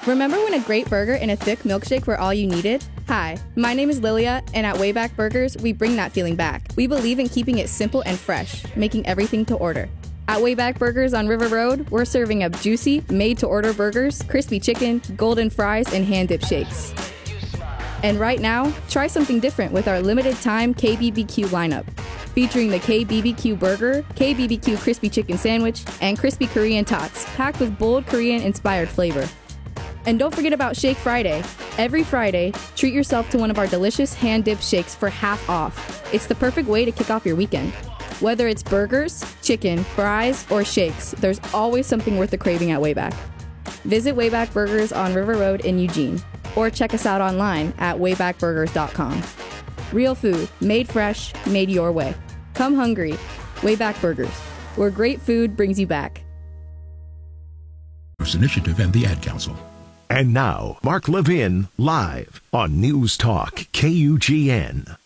Remember when a great burger and a thick milkshake were all you needed? Hi, my name is Lilia, and at Wayback Burgers, we bring that feeling back. We believe in keeping it simple and fresh, making everything to order. At Wayback Burgers on River Road, we're serving up juicy, made-to-order burgers, crispy chicken, golden fries, and hand-dipped shakes. And right now, try something different with our limited-time KBBQ lineup, featuring the KBBQ Burger, KBBQ Crispy Chicken Sandwich, and Crispy Korean Tots, packed with bold Korean-inspired flavor. And don't forget about Shake Friday. Every Friday, treat yourself to one of our delicious hand-dipped shakes for half off. It's the perfect way to kick off your weekend. Whether it's burgers, chicken, fries, or shakes, there's always something worth the craving at Wayback. Visit Wayback Burgers on River Road in Eugene, or check us out online at waybackburgers.com. Real food, made fresh, made your way. Come hungry. Wayback Burgers, where great food brings you back. Initiative and the Ad Council. And now, Mark Levin, live on News Talk, KUGN.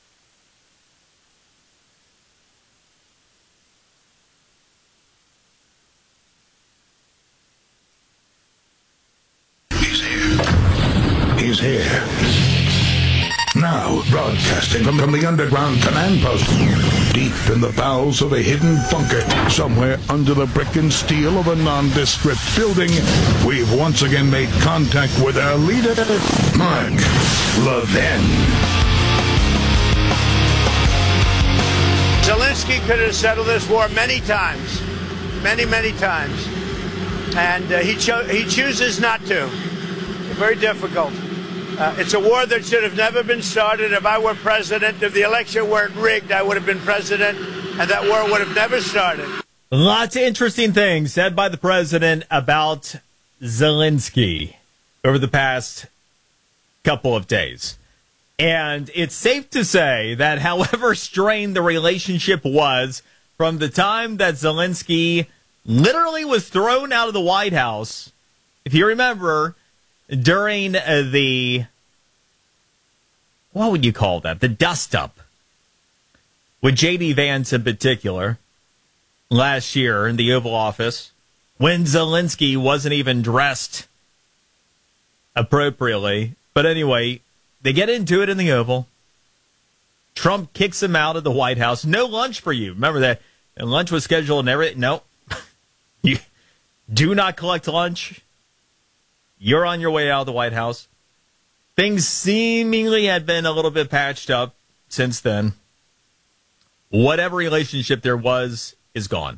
He's here. Now, broadcasting from the underground command post, deep in the bowels of a hidden bunker, somewhere under the brick and steel of a nondescript building, we've once again made contact with our leader, Mark Levin. Zelensky could have settled this war many times, many times, and he chooses not to. Very difficult. It's a war that should have never been started. If I were president, if the election weren't rigged, I would have been president, and that war would have never started. Lots of interesting things said by the president about Zelensky over the past couple of days. And it's safe to say that however strained the relationship was from the time that Zelensky literally was thrown out of the White House, if you remember, during the, what would you call that? The dust-up with J.D. Vance in particular last year in the Oval Office when Zelensky wasn't even dressed appropriately. But anyway, they get into it in the Oval. Trump kicks him out of the White House. No lunch for you. Remember that? And lunch was scheduled and everything. No. You do not collect lunch. You're on your way out of the White House. Things seemingly had been a little bit patched up since then. Whatever relationship there was is gone.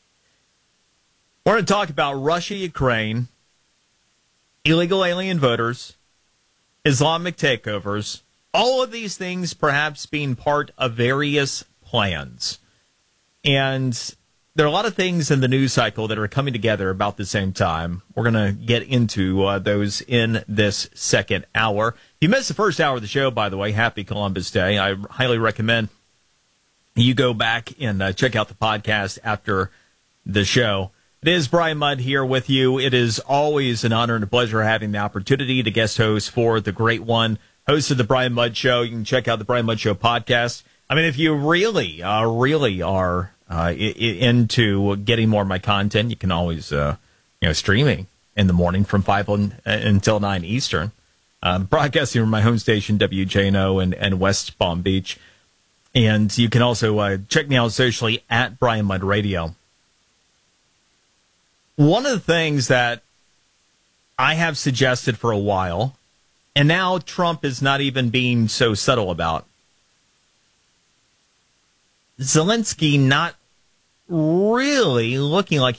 We're going to talk about Russia, Ukraine, illegal alien voters, Islamic takeovers, all of these things perhaps being part of various plans. And there are a lot of things in the news cycle that are coming together about the same time. We're going to get into those in this second hour. If you missed the first hour of the show, by the way, happy Columbus Day. I highly recommend you go back and check out the podcast after the show. It is Brian Mudd here with you. It is always an honor and a pleasure having the opportunity to guest host for the great one, host of the Brian Mudd Show. You can check out the Brian Mudd Show podcast. I mean, if you really are into getting more of my content, you can always, streaming in the morning from 5 until 9 Eastern. Broadcasting from my home station, WJNO and West Palm Beach. And you can also check me out socially at Brian Mudd Radio. One of the things that I have suggested for a while, and now Trump is not even being so subtle about, Zelensky not really looking like